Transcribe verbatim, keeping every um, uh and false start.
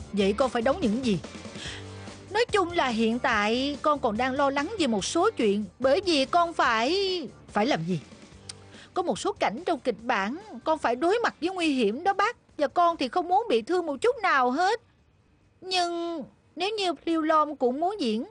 Vậy con phải đóng những gì? Nói chung là hiện tại con còn đang lo lắng về một số chuyện. Bởi vì con phải... Phải làm gì? Có một số cảnh trong kịch bản con phải đối mặt với nguy hiểm đó bác. Và con thì không muốn bị thương một chút nào hết. Nhưng nếu như Lưu Long cũng muốn diễn